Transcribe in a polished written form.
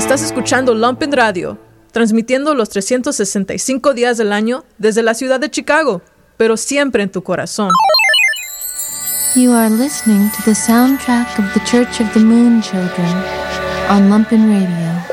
Estás escuchando Lumpen Radio, transmitiendo los 365 días del año desde la ciudad de Chicago, pero siempre en tu corazón. You are listening to the soundtrack of the Church of the Moon Children on Lumpen Radio.